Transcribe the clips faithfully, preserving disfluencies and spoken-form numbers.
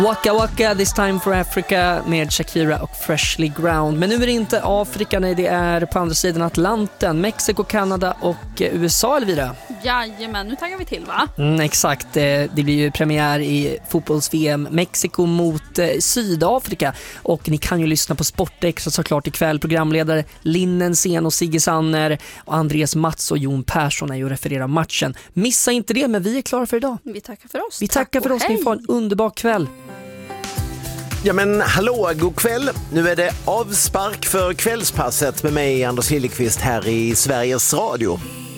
Waka Waka, This Time for Africa med Shakira och Freshly Ground. Men nu är det inte Afrika, nej, det är på andra sidan Atlanten, Mexiko, Kanada och U S A, Elvira. Jajamän, nu taggar vi till, va? Mm, exakt, det blir ju premiär i fotbolls-V M Mexiko mot eh, Sydafrika. Och ni kan ju lyssna på Sportextra såklart ikväll. Programledare Linnen Sen och Sigge Sanner och Andreas Mats och Jon Persson är ju och refererar matchen. Missa inte det, men vi är klara för idag. Vi tackar för oss. Vi tackar Tack för oss, hej. ni får en underbar kväll. Ja men hallå, god kväll. Nu är det avspark för kvällspasset med mig, Anders Lillekvist, här i Sveriges Radio.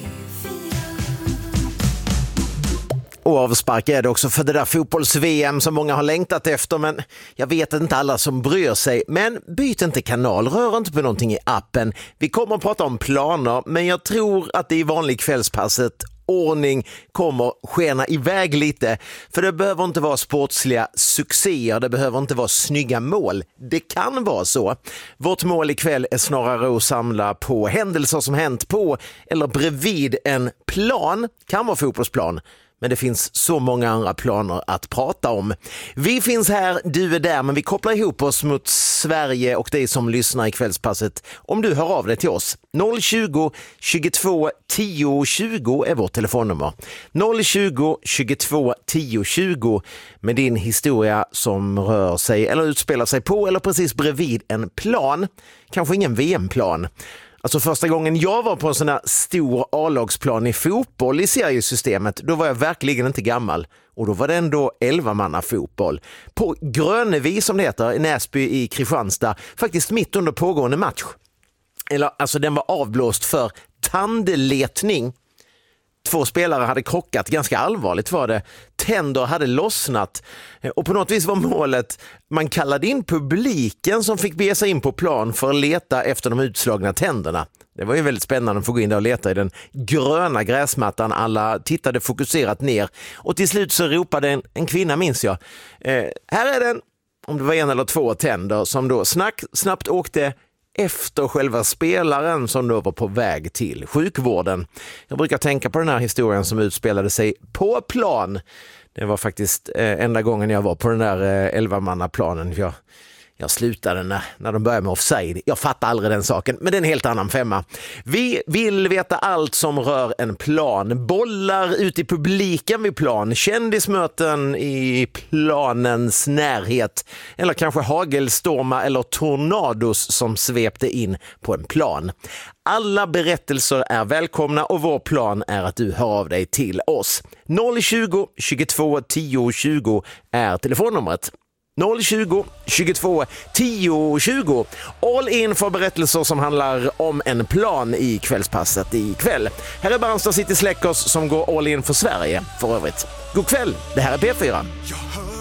Och avspark är det också för det där fotbolls-V M som många har längtat efter, men jag vet inte alla som bryr sig. Men byt inte kanal, rör inte på någonting i appen. Vi kommer att prata om planer, men jag tror att det i vanlig kvällspasset ordning kommer skena iväg lite, för det behöver inte vara sportsliga succéer, det behöver inte vara snygga mål. Det kan vara så. Vårt mål ikväll är snarare att samla på händelser som hänt på eller bredvid en plan, kan vara fotbollsplan. Men det finns så många andra planer att prata om. Vi finns här, du är där, men vi kopplar ihop oss mot Sverige och dig som lyssnar i kvällspasset. Om du hör av dig till oss. noll tjugo, tjugotvå, tio, tjugo är vårt telefonnummer. noll tjugo, tjugotvå, tio, tjugo med din historia som rör sig eller utspelar sig på eller precis bredvid en plan. Kanske ingen V M-plan. Alltså första gången jag var på en sån här stor A-lagsplan i fotboll i seriesystemet, då var jag verkligen inte gammal. Och då var det ändå elva manna fotboll. På Grönevi, som det heter, i Näsby i Kristianstad, faktiskt mitt under pågående match. Eller alltså den var avblåst för tandletning. Två spelare hade krockat, ganska allvarligt var det. Tänder hade lossnat och på något vis var målet, man kallade in publiken som fick bege sig in på plan för att leta efter de utslagna tänderna. Det var ju väldigt spännande att få gå in där och leta i den gröna gräsmattan. Alla tittade fokuserat ner och till slut så ropade en, en kvinna, minns jag, eh, här är den, om det var en eller två tänder som då snack, snabbt åkte efter själva spelaren som då var på väg till sjukvården. Jag brukar tänka på den här historien som utspelade sig på plan. Det var faktiskt eh, enda gången jag var på den där eh, elva-manna-planen. Jag, jag slutade när, när de började med offside. Jag fattar aldrig den saken, men det är en helt annan femma. Vi vill veta allt som rör en plan. Bollar ut i publiken vid plan. Kändismöten i planens närhet. Eller kanske hagelstormar eller tornados som svepte in på en plan. Alla berättelser är välkomna och vår plan är att du hör av dig till oss. noll tjugo, tjugotvå, tio, tjugo är telefonnumret. noll tjugo, tjugotvå, tio, tjugo. All in för berättelser som handlar om en plan i kvällspasset ikväll. Här är Barnstad City Släckers som går all in för Sverige för övrigt. God kväll, det här är P fyra.